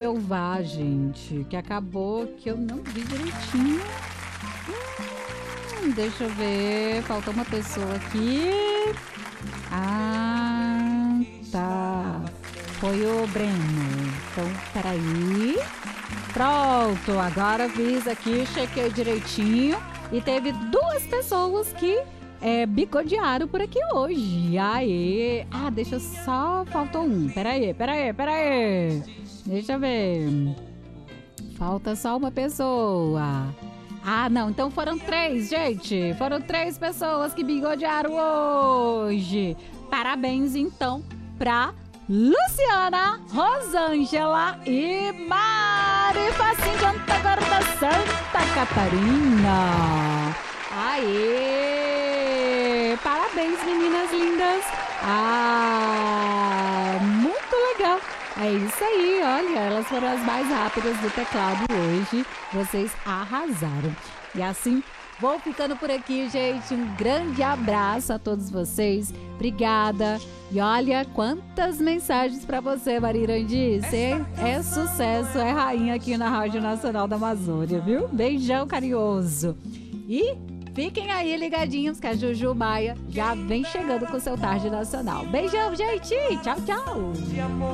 salvar, gente, que acabou que eu não vi direitinho. Deixa eu ver, faltou uma pessoa aqui. Ah, tá. Foi o Breno. Então, peraí. Pronto, agora fiz aqui, chequei direitinho. E teve 2 pessoas que bicodearam por aqui hoje. Aê! Ah, deixa eu só... Faltou um. Peraí. Deixa eu ver. Falta só uma pessoa. Ah, não. Então foram 3, gente. Foram 3 pessoas que bigodearam hoje. Parabéns, então, pra Luciana, Rosângela e Mari Facinho de Antagorda, Santa Catarina. Aê! Parabéns, meninas lindas. Ah, muito legal. É isso aí, olha, elas foram as mais rápidas do teclado hoje. Vocês arrasaram. E assim, vou ficando por aqui, gente. Um grande abraço a todos vocês. Obrigada. E olha quantas mensagens para você, Marirandi. Você é sucesso, é rainha aqui na Rádio Nacional da Amazônia, viu? Beijão carinhoso. E fiquem aí ligadinhos que a Juju Maia já vem chegando com o seu Tarde Nacional. Beijão, gente. Tchau, tchau.